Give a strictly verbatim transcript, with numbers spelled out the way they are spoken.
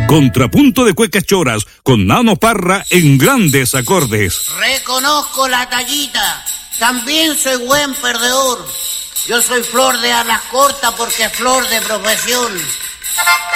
Contrapunto de cuecas choras con Nano Parra en grandes acordes. Reconozco la tallita, también soy buen perdedor. Yo soy flor de alas cortas porque es flor de profesión.